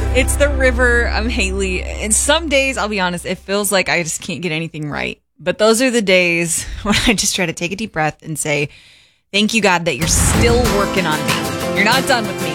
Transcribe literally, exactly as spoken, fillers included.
It's the river. I'm Haley. And some days, I'll be honest, it feels like I just can't get anything right. But those are the days when I just try to take a deep breath and say, thank you, God, that you're still working on me. You're not done with me.